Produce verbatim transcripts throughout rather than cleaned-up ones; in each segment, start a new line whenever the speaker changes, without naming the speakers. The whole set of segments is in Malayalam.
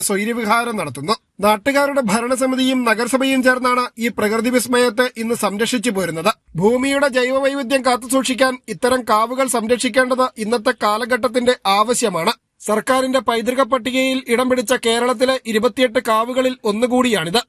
സ്വൈര്യവിഹാരം നടത്തുന്നു. നാട്ടുകാരുടെ ഭരണസമിതിയും നഗരസഭയും ചേർന്നാണ് ഈ പ്രകൃതി വിസ്മയത്തെ ഇന്ന് സംരക്ഷിച്ചു പോരുന്നത്. ഭൂമിയുടെ ജൈവവൈവിധ്യം കാത്തുസൂക്ഷിക്കാൻ ഇത്തരം കാവുകൾ സംരക്ഷിക്കേണ്ടത് ഇന്നത്തെ കാലഘട്ടത്തിന്റെ ആവശ്യമാണ്. സർക്കാരിന്റെ പൈതൃക പട്ടികയിൽ ഇടം പിടിച്ച കേരളത്തിലെ ഇരുപത്തിയെട്ട് കാവുകളിൽ ഒന്നുകൂടിയാണിത്.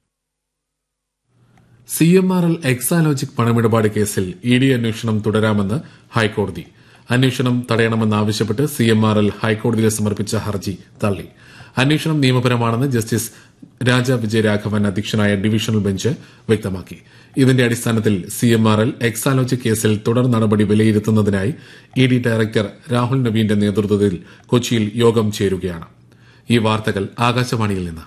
C M R L Exalogic പണമിടപാട് കേസിൽ ഇ ഡി അന്വേഷണം തുടരാമെന്ന് ഹൈക്കോടതി. അന്വേഷണം തടയണമെന്നാവശ്യപ്പെട്ട് സി എം ആർ എൽ ഹൈക്കോടതിയിൽ സമർപ്പിച്ച ഹർജി തള്ളി. അന്വേഷണം നിയമപരമാണെന്ന് ജസ്റ്റിസ് രാജ വിജയരാഘവൻ അധ്യക്ഷനായ ഡിവിഷണൽ ബെഞ്ച് വ്യക്തമാക്കി. ഇതിന്റെ അടിസ്ഥാനത്തിൽ C M R L Exalogic കേസിൽ തുടർ നടപടി വിലയിരുത്തുന്നതിനായി ഇ ഡി ഡയറക്ടർ രാഹുൽ നവീന്റെ നേതൃത്വത്തിൽ കൊച്ചിയിൽ യോഗം ചേരുകയാണ്. ഈ വാർത്തകൾ ആകാശവാണിയിൽ നിന്ന്.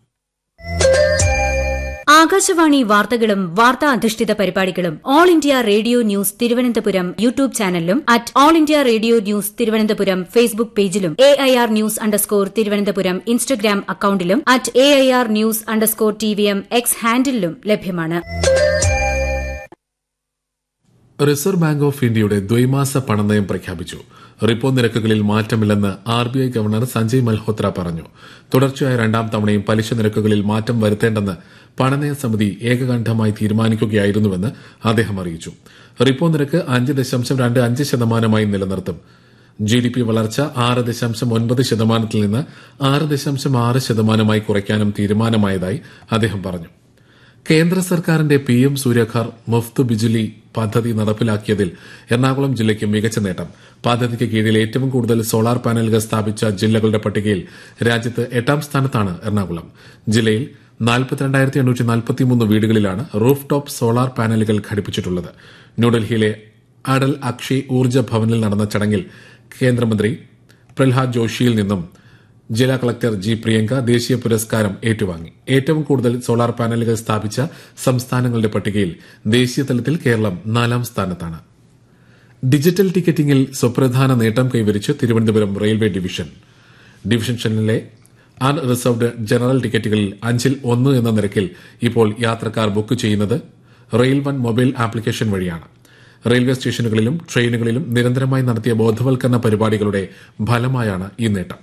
ആകാശവാണി വാർത്തകളും വാർത്താ അധിഷ്ഠിത പരിപാടികളും all India radio news Thiruvananthapuram YouTube ചാനലിലും at all India radio news Thiruvananthapuram Facebook പേജിലും A I R news underscore Thiruvananthapuram Instagram അക്കൌണ്ടിലും at A I R news underscore T V M X ഹാൻഡിലും ലഭ്യമാണ്.
റിസർവ് ബാങ്ക് ഓഫ് ഇന്ത്യയുടെ ദ്വൈമാസ പണനയം പ്രഖ്യാപിച്ചു. റിപ്പോ നിരക്കുകളിൽ മാറ്റമില്ലെന്ന് R B I governor Sanjay Malhotra പറഞ്ഞു. തുടർച്ചയായ രണ്ടാം തവണയും പലിശ നിരക്കുകളിൽ മാറ്റം വരുത്തേണ്ടെന്ന് പണനയ സമിതി ഏകകണ്ഠമായി തീരുമാനിക്കുകയായിരുന്നുവെന്ന് അദ്ദേഹം അറിയിച്ചു. റിപ്പോ നിരക്ക് അഞ്ച് ദശാംശം രണ്ട് അഞ്ച് ശതമാനമായി നിലനിർത്തും. ജി ഡി പി വളർച്ച ആറ് ദശാംശം ഒൻപത് ശതമാനത്തിൽ നിന്ന് ആറ് ദശാംശം ആറ് ശതമാനമായി കുറയ്ക്കാനും തീരുമാനമായതായി അദ്ദേഹം പറഞ്ഞു. കേന്ദ്ര സർക്കാരിന്റെ പി എം സൂര്യഘർ മുഫ്ത് ബിജുലി പദ്ധതി നടപ്പിലാക്കിയതിൽ എറണാകുളം ജില്ലയ്ക്ക് മികച്ച നേട്ടം. പദ്ധതിക്ക് കീഴിൽ ഏറ്റവും കൂടുതൽ സോളാർ പാനലുകൾ സ്ഥാപിച്ച ജില്ലകളുടെ പട്ടികയിൽ രാജ്യത്ത് എട്ടാം സ്ഥാനത്താണ് എറണാകുളം. ജില്ലയിൽ നാൽപ്പത്തിരണ്ടായിരത്തി എണ്ണൂറ്റി നാൽപ്പത്തിമൂന്ന് വീടുകളിലാണ് റൂഫ് ടോപ്പ് സോളാർ പാനലുകൾ ഘടിപ്പിച്ചിട്ടുള്ളത്. ന്യൂഡൽഹിയിലെ അടൽ അക്ഷയ് ഊർജ്ജ ഭവനിൽ നടന്ന ചടങ്ങിൽ കേന്ദ്രമന്ത്രി പ്രഹ്ലാദ് ജോഷിയിൽ നിന്നും ജില്ലാ കളക്ടർ ജി പ്രിയങ്ക ദേശീയ പുരസ്കാരം ഏറ്റുവാങ്ങി. ഏറ്റവും കൂടുതൽ സോളാർ പാനലുകൾ സ്ഥാപിച്ച സംസ്ഥാനങ്ങളുടെ പട്ടികയിൽ ദേശീയ തലത്തിൽ കേരളം നാലാം സ്ഥാനത്താണ്. ഡിജിറ്റൽ ടിക്കറ്റിംഗിൽ സുപ്രധാന നേട്ടം കൈവരിച്ച് തിരുവനന്തപുരം റെയിൽവേ ഡിവിഷൻ. ഡിവിഷനിലെ അൺറിസർവ്ഡ് ജനറൽ ടിക്കറ്റുകളിൽ അഞ്ചിൽ ഒന്ന് എന്ന നിരക്കിൽ ഇപ്പോൾ യാത്രക്കാർ ബുക്ക് ചെയ്യുന്നത് റെയിൽ വൺ മൊബൈൽ ആപ്ലിക്കേഷൻ വഴിയാണ്. റെയിൽവേ സ്റ്റേഷനുകളിലും ട്രെയിനുകളിലും നിരന്തരമായി നടത്തിയ ബോധവൽക്കരണ പരിപാടികളുടെ ഫലമായാണ് ഈ നേട്ടം.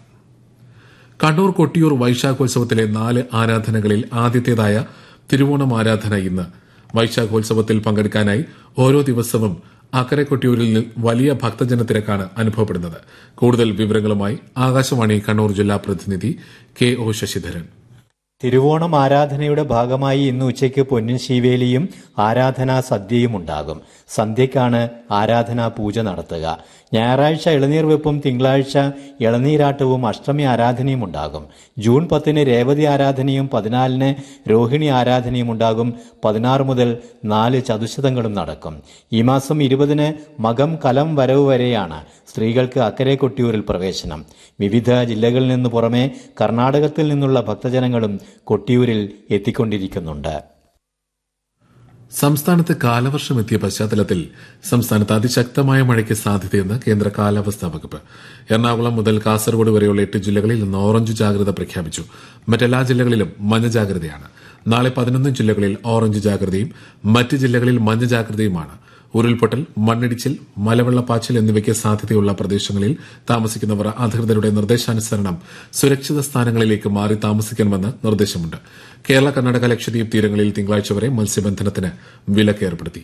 കണ്ണൂർ കൊട്ടിയൂർ വൈശാഖോത്സവത്തിലെ നാല് ആരാധനകളിൽ ആദ്യത്തേതായ തിരുവോണം ആരാധന ഇന്ന്. വൈശാഖോത്സവത്തിൽ പങ്കെടുക്കാനായി ഓരോ ദിവസവും അക്കരെ കൊട്ടിയൂരിൽ വലിയ ഭക്തജനത്തിരക്കാണ് അനുഭവപ്പെടുന്നത്. കൂടുതൽ വിവരങ്ങളുമായി ആകാശവാണി കണ്ണൂർ ജില്ലാ പ്രതിനിധി കെ ഒ ശശിധരൻ.
തിരുവോണം ആരാധനയുടെ ഭാഗമായി ഇന്ന് ഉച്ചയ്ക്ക് പൊന്നിൻ ശീവേലിയും ആരാധനാ സദ്യയും ഉണ്ടാകും. സന്ധ്യയ്ക്കാണ് ആരാധനാ പൂജ നടത്തുക. ഞായറാഴ്ച ഇളനീർ വെപ്പും തിങ്കളാഴ്ച ഇളനീരാട്ടവും അഷ്ടമി ആരാധനയും ഉണ്ടാകും. ജൂൺ പത്തിന് രേവതി ആരാധനയും പതിനാലിന് രോഹിണി ആരാധനയും ഉണ്ടാകും. പതിനാറ് മുതൽ നാല് ചതുശതങ്ങളും നടക്കും. ഈ മാസം ഇരുപതിന് മകം കലം വരവ് വരെയാണ് സ്ത്രീകൾക്ക് അക്കരെ കൊട്ടിയൂരിൽ പ്രവേശനം. വിവിധ ജില്ലകളിൽ നിന്ന് പുറമെ കർണാടകത്തിൽ നിന്നുള്ള ഭക്തജനങ്ങളും കൊട്ടിയൂരിൽ എത്തിക്കൊണ്ടിരിക്കുന്നുണ്ട്.
സംസ്ഥാനത്ത് കാലവർഷം എത്തിയ പശ്ചാത്തലത്തിൽ സംസ്ഥാനത്ത് അതിശക്തമായ മഴയ്ക്ക് സാധ്യതയെന്ന് കേന്ദ്ര കാലാവസ്ഥാ വകുപ്പ്. എറണാകുളം മുതൽ കാസർഗോഡ് വരെയുള്ള എട്ട് ജില്ലകളിൽ ഇന്ന് ഓറഞ്ച് ജാഗ്രത പ്രഖ്യാപിച്ചു. മറ്റെല്ലാ ജില്ലകളിലും മഞ്ഞ ജാഗ്രതയാണ്. നാളെ പതിനൊന്ന് ജില്ലകളിൽ ഓറഞ്ച് ജാഗ്രതയും മറ്റ് ജില്ലകളിൽ മഞ്ഞ ജാഗ്രതയുമാണ്. ഉരുൾപൊട്ടൽ, മണ്ണിടിച്ചിൽ, മലവെള്ളപ്പാച്ചിൽ എന്നിവയ്ക്ക് സാധ്യതയുള്ള പ്രദേശങ്ങളിൽ താമസിക്കുന്നവർ അധികൃതരുടെ നിർദ്ദേശാനുസരണം സുരക്ഷിത സ്ഥാനങ്ങളിലേക്ക് മാറി താമസിക്കണമെന്ന് നിർദ്ദേശമുണ്ട്. കേരള, കർണാടക, ലക്ഷദ്വീപ് തീരങ്ങളിൽ തിങ്കളാഴ്ച വരെ മത്സ്യബന്ധനത്തിന് വിലക്ക് ഏർപ്പെടുത്തി.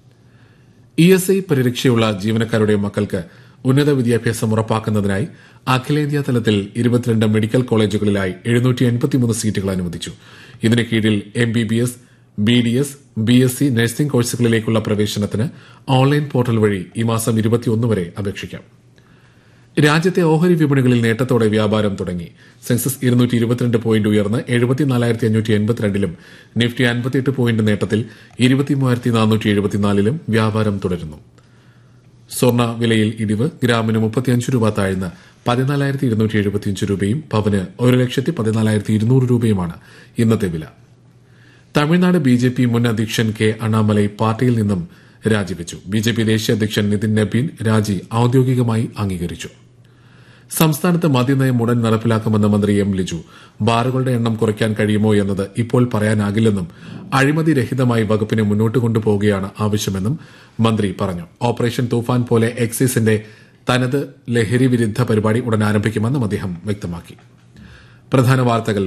ഇ എസ് ഐ പരിരക്ഷയുള്ള ജീവനക്കാരുടെ മക്കൾക്ക് ഉന്നത വിദ്യാഭ്യാസം ഉറപ്പാക്കുന്നതിനായി അഖിലേന്ത്യാ തലത്തിൽ ഇരുപത്തിരണ്ട് മെഡിക്കൽ കോളേജുകളിലായി എഴുന്നൂറ്റി എൺപത്തിമൂന്ന് സീറ്റുകൾ അനുവദിച്ചു. ഇതിന് കീഴിൽ M B B S, B D S, B S C nursing കോഴ്സുകളിലേക്കുള്ള പ്രവേശനത്തിന് ഓൺലൈൻ പോർട്ടൽ വഴി ഈ മാസം ഇരുപത്തിയൊന്ന് വരെ അപേക്ഷിക്കാം. രാജ്യത്തെ ഓഹരി വിപണികളിൽ നേട്ടത്തോടെ വ്യാപാരം തുടങ്ങി. സെൻസസ് ഇരുന്നൂറ്റി ഇരുപത്തിരണ്ട് പോയിന്റ് ഉയർന്ന് എഴുപത്തിനാലായിരത്തി അഞ്ഞൂറ്റി എൺപത്തിരണ്ടിലും നിഫ്റ്റി അൻപത്തിയെട്ട് പോയിന്റ് നേട്ടത്തിൽ ഇരുപത്തിമൂവായിരത്തി നാനൂറ്റി എഴുപത്തിനാലിലും വ്യാപാരം തുടരുന്നു. സ്വർണ്ണ വിലയിൽ ഇടിവ്. ഗ്രാമിന് മുപ്പത്തിയഞ്ച് രൂപ താഴ്ന്ന് പതിനാലായിരത്തി ഇരുന്നൂറ്റി എഴുപത്തിയഞ്ച് രൂപയും പവന് ഒരു ലക്ഷത്തി പതിനാലായിരത്തി ഇരുന്നൂറ് രൂപയുമാണ് ഇന്നത്തെ വില. തമിഴ്നാട് ബി ജെ പി മുൻ അധ്യക്ഷൻ കെ അണ്ണാമലൈ പാർട്ടിയിൽ നിന്നും രാജിവെച്ചു. ബി ജെ പി ദേശീയ അധ്യക്ഷൻ നിതിൻ നബീൻ രാജി ഔദ്യോഗികമായി അംഗീകരിച്ചു. സംസ്ഥാനത്ത് മദ്യനയം ഉടൻ നടപ്പിലാക്കുമെന്ന് മന്ത്രി എം ലിജു. ബാറുകളുടെ എണ്ണം കുറയ്ക്കാൻ കഴിയുമോ എന്നത് ഇപ്പോൾ പറയാനാകില്ലെന്നും അഴിമതി രഹിതമായി വകുപ്പിനെ മുന്നോട്ട് കൊണ്ടുപോവുകയാണ് ആവശ്യമെന്നും മന്ത്രി പറഞ്ഞു. ഓപ്പറേഷൻ തൂഫാൻ പോലെ എക്സൈസിന്റെ തനത് ലഹരി വിരുദ്ധ പരിപാടി ഉടൻ ആരംഭിക്കുമെന്നും അദ്ദേഹം വ്യക്തമാക്കി. പ്രധാന വാർത്തകൾ